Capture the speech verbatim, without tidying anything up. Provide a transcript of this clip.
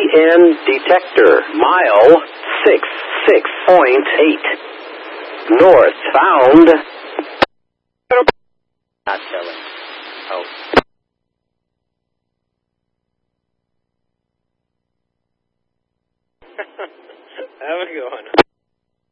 N detector. Mile six six point eight. Northbound. Not telling. Oh. Have a good one.